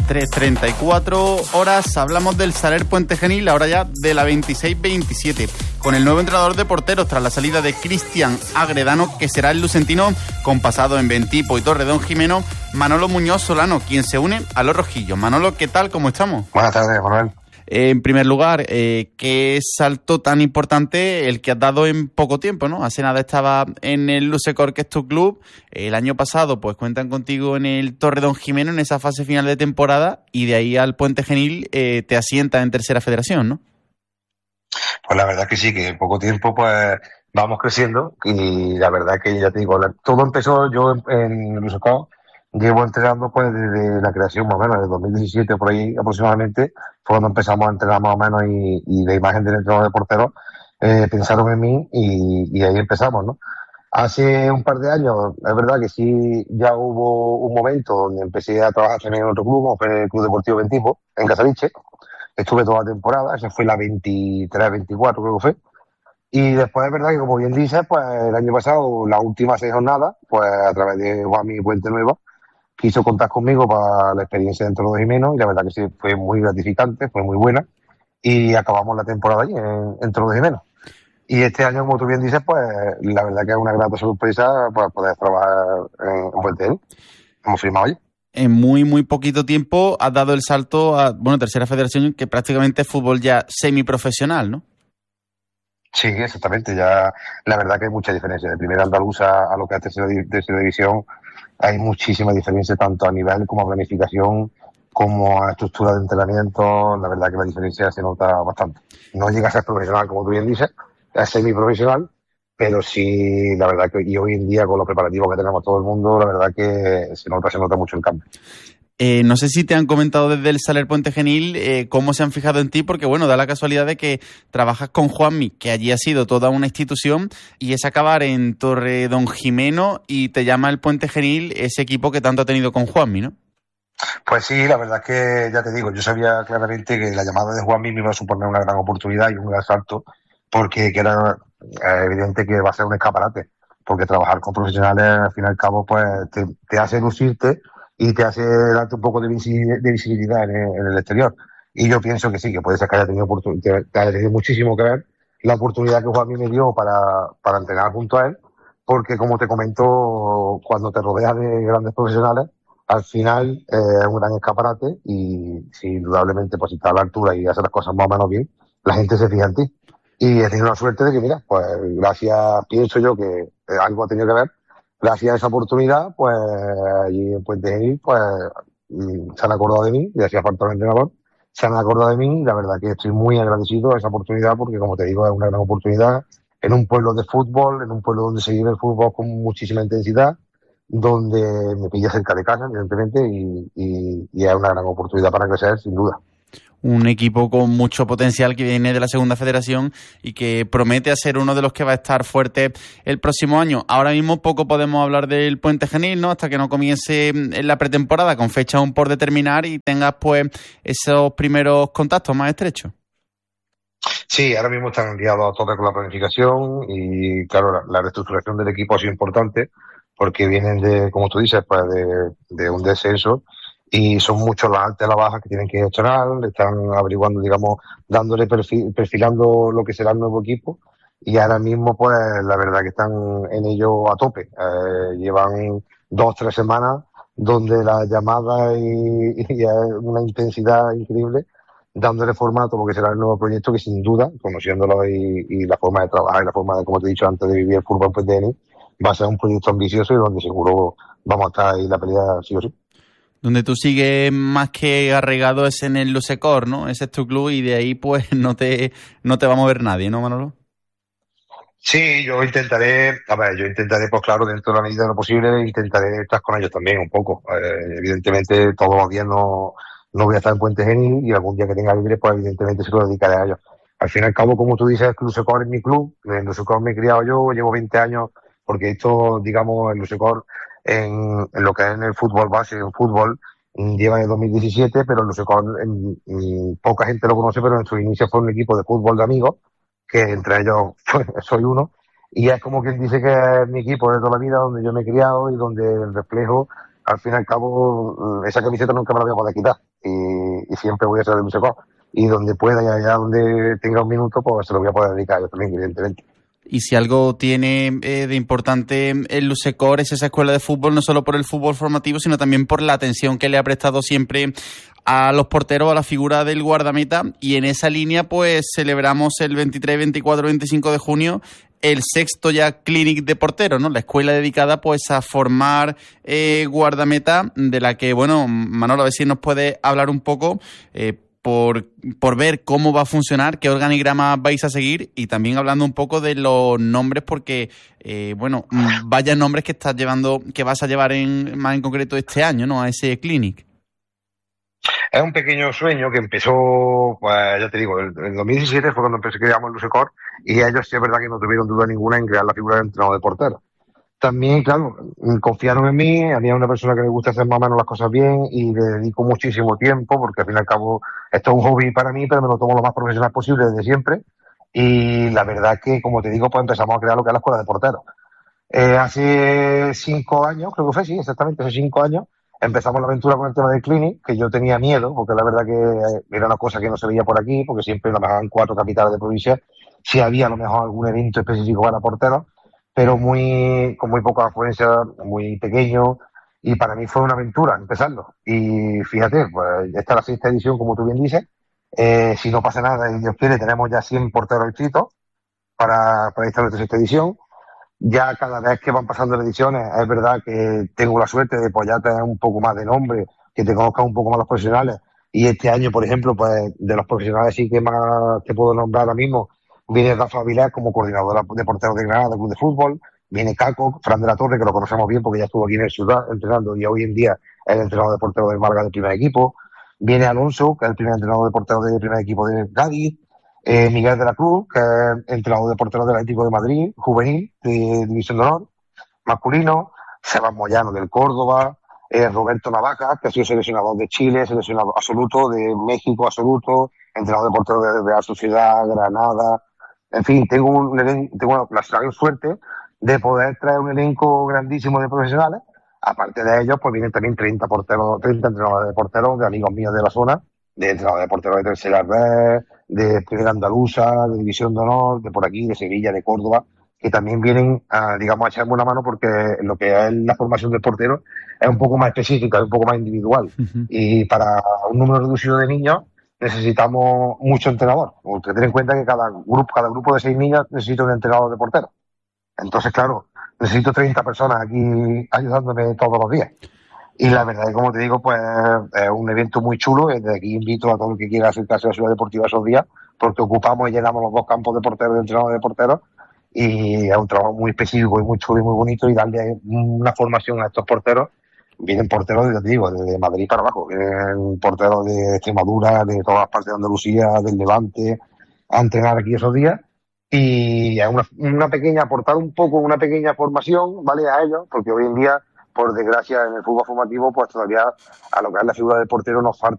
3:34. Hablamos del Saler Puente Genil, ahora ya de la 26-27, con el nuevo entrenador de porteros tras la salida de Cristian Agredano, que será el lucentino con pasado en Bentipo y Torredonjimeno, Manolo Muñoz Solano, quien se une a los rojillos. Manolo, ¿qué tal? ¿Cómo estamos? Buenas tardes, Manuel. En primer lugar, qué salto tan importante el que has dado en poco tiempo, ¿no? Hace nada estaba en el Lusecor, que es tu club. El año pasado, pues cuentan contigo en el Torredonjimeno en esa fase final de temporada, y de ahí al Puente Genil te asienta en Tercera Federación, ¿no? Pues la verdad que sí, que en poco tiempo pues vamos creciendo, y la verdad que ya te digo, todo empezó yo en el Lusecor. Llevo entrenando pues desde la creación más o menos, desde 2017 por ahí aproximadamente, fue cuando empezamos a entrenar más o menos, y la imagen del entrenador de portero pensaron en mí, y ahí empezamos, ¿no? Hace un par de años, es verdad que sí, ya hubo un momento donde empecé a trabajar también en otro club, como fue el Club Deportivo Bentipo, en Casariche. Estuve toda la temporada, esa fue la 23-24 creo que fue. Y después es verdad que, como bien dices, pues el año pasado, las últimas 6 jornadas, pues a través de Juanmi Puente Nueva, quiso contar conmigo para la experiencia dentro de Torredonjimeno, y la verdad que sí, fue muy gratificante, fue muy buena, y acabamos la temporada allí en Torredonjimeno. Y este año, como tú bien dices, pues la verdad que es una grata sorpresa para poder trabajar en Puente Genil. Hemos firmado allí. En muy poquito tiempo has dado el salto a, Tercera Federación, que prácticamente es fútbol ya semiprofesional, ¿no? Sí, exactamente. Ya la verdad que hay mucha diferencia. De primera andaluza a lo que es tercera división, hay muchísima diferencia, tanto a nivel como a planificación, como a estructura de entrenamiento. La verdad que la diferencia se nota bastante. No llega a ser profesional, como tú bien dices, es semiprofesional, pero sí, la verdad que, y hoy en día con los preparativos que tenemos todo el mundo, la verdad que se nota mucho el cambio. No sé si te han comentado desde el Saler Puente Genil cómo se han fijado en ti, porque da la casualidad de que trabajas con Juanmi, que allí ha sido toda una institución, y es acabar en Torredonjimeno y te llama el Puente Genil, ese equipo que tanto ha tenido con Juanmi, ¿no? Pues sí, la verdad es que ya te digo, yo sabía claramente que la llamada de Juanmi me iba a suponer una gran oportunidad y un gran salto, porque que era evidente que va a ser un escaparate, porque trabajar con profesionales al fin y al cabo pues te hace lucirte y te hace darte un poco de visibilidad en el exterior. Y yo pienso que sí, que puede ser que haya tenido muchísimo que ver la oportunidad que Juanmi me dio para entrenar junto a él, porque como te comento, cuando te rodeas de grandes profesionales, al final es un gran escaparate, y si indudablemente pues si estás a la altura y haces las cosas más o menos bien, la gente se fija en ti. Y he tenido la suerte de que, mira, pues pienso yo que algo ha tenido que ver. Gracias a esa oportunidad, pues allí en Puente Genil, pues se han acordado de mí, y hacía falta un entrenador, se han acordado de mí, y la verdad que estoy muy agradecido a esa oportunidad, porque como te digo, es una gran oportunidad en un pueblo de fútbol, en un pueblo donde se vive el fútbol con muchísima intensidad, donde me pilla cerca de casa, evidentemente, y es una gran oportunidad para crecer, sin duda. Un equipo con mucho potencial que viene de la Segunda Federación y que promete a ser uno de los que va a estar fuerte el próximo año. Ahora mismo poco podemos hablar del Puente Genil, ¿no? Hasta que no comience la pretemporada, con fecha aún por determinar, y tengas pues esos primeros contactos más estrechos. Sí, ahora mismo están liados a tope con la planificación, y claro, la reestructuración del equipo ha sido importante, porque vienen de, como tú dices, pues de un descenso, y son muchos las altas y las bajas que tienen que gestionar. Están averiguando, digamos, dándole perfilando lo que será el nuevo equipo, y ahora mismo pues la verdad que están en ello a tope. Llevan 2-3 semanas donde la llamada y una intensidad increíble, dándole formato a lo que será el nuevo proyecto, que sin duda, conociéndolo y la forma de trabajar y la forma de, como te he dicho antes, de vivir el fútbol en Puente Genil, va a ser un proyecto ambicioso, y donde seguro vamos a estar ahí en la pelea sí o sí. Donde tú sigues más que arraigado es en el Lusecor, ¿no? Ese es tu club, y de ahí pues no te va a mover nadie, ¿no, Manolo? Sí, yo intentaré, pues claro, dentro de la medida de lo posible, intentaré estar con ellos también un poco. Evidentemente, todos los días no voy a estar en Puente Genil, y algún día que tenga libre, pues evidentemente se lo dedicaré a ellos. Al fin y al cabo, como tú dices, el Lusecor es mi club, en el Lusecor me he criado yo, llevo 20 años, porque esto, digamos, el Lusecor en lo que es en el fútbol base, en fútbol, lleva en 2017, pero el Lusecor poca gente lo conoce, pero en su inicio fue un equipo de fútbol de amigos, que entre ellos soy uno, y es como quien dice que es mi equipo de toda la vida, donde yo me he criado y donde el reflejo, al fin y al cabo, esa camiseta nunca me la voy a poder quitar. y siempre voy a ser de Lusecor. Y donde pueda y allá donde tenga un minuto, pues se lo voy a poder dedicar yo también, evidentemente. Y si algo tiene de importante el Lusecor es esa escuela de fútbol, no solo por el fútbol formativo, sino también por la atención que le ha prestado siempre a los porteros, a la figura del guardameta. Y en esa línea, pues celebramos el 23, 24, 25 de junio el sexto ya Clinic de porteros, ¿no? La escuela dedicada pues a formar guardameta, de la que, bueno, Manolo, a ver si nos puede hablar un poco por ver cómo va a funcionar, qué organigrama vais a seguir y también hablando un poco de los nombres porque, vaya nombres que estás llevando, que vas a llevar más en concreto este año, ¿no? A ese Clinic. Es un pequeño sueño que empezó, pues ya te digo, el 2017 fue cuando empecé, creamos el Lusecor y ellos sí es verdad que no tuvieron duda ninguna en crear la figura de entrenador de portero. También, claro, confiaron en mí, había una persona que le gusta hacer más o menos las cosas bien y le dedico muchísimo tiempo porque al fin y al cabo esto es un hobby para mí, pero me lo tomo lo más profesional posible desde siempre y la verdad es que, como te digo, pues empezamos a crear lo que es la escuela de porteros. Hace 5 años, creo que fue, sí, exactamente, hace 5 años, empezamos la aventura con el tema del Clinic, que yo tenía miedo, porque la verdad que era una cosa que no se veía por aquí, porque siempre nos dejaban 4 capitales de provincia, si había a lo mejor algún evento específico para porteros, pero con muy poca afluencia, muy pequeño, y para mí fue una aventura empezarlo. Y fíjate, pues esta es la 6ª edición, como tú bien dices, si no pasa nada y Dios quiere, tenemos ya 100 porteros inscritos para esta nuestra 6ª edición. Ya cada vez que van pasando las ediciones, es verdad que tengo la suerte de pues ya tener un poco más de nombre, que te conozcan un poco más los profesionales. Y este año, por ejemplo, pues de los profesionales sí que más te puedo nombrar ahora mismo, viene Rafa Vilés como coordinador de porteros de Granada, del Club de Fútbol, viene Caco, Fran de la Torre, que lo conocemos bien porque ya estuvo aquí en el Ciudad entrenando y hoy en día es el entrenador de porteros del Málaga del primer equipo, viene Alonso, que es el primer entrenador de porteros del primer equipo de Cádiz, Miguel de la Cruz, que es entrenador de porteros del Atlético de Madrid, juvenil, de División de Honor, masculino, Sebas Moyano del Córdoba, Roberto Navaja, que ha sido seleccionador de Chile, seleccionador absoluto de México absoluto, entrenador de porteros de Real Sociedad, Granada, en fin, tengo la gran suerte de poder traer un elenco grandísimo de profesionales. Aparte de ellos, pues vienen también 30 entrenadores de porteros, de amigos míos de la zona, de entrenadores de porteros de tercera red, de Primera Andaluza, de División de Honor, de por aquí, de Sevilla, de Córdoba, que también vienen a echarme una mano porque lo que es la formación del portero es un poco más específica, es un poco más individual. Uh-huh. Y para un número reducido de niños necesitamos mucho entrenador. Hay que tener en cuenta que cada grupo de 6 niños necesita un entrenador de portero. Entonces, claro, necesito 30 personas aquí ayudándome todos los días. Y la verdad es que, como te digo, pues es un evento muy chulo. Desde aquí invito a todo el que quiera acercarse a la Ciudad Deportiva esos días, porque ocupamos y llenamos los 2 campos de porteros, de entrenadores de porteros, y es un trabajo muy específico y muy chulo y muy bonito, y darle una formación a estos porteros. Vienen porteros, te digo, desde Madrid para abajo, vienen porteros de Extremadura, de todas las partes de Andalucía, del Levante, a entrenar aquí esos días. Y es una pequeña, aportar un poco, una pequeña formación, ¿vale? A ellos, porque hoy en día, por desgracia, en el fútbol formativo, pues todavía a lo que es la figura del portero nos falta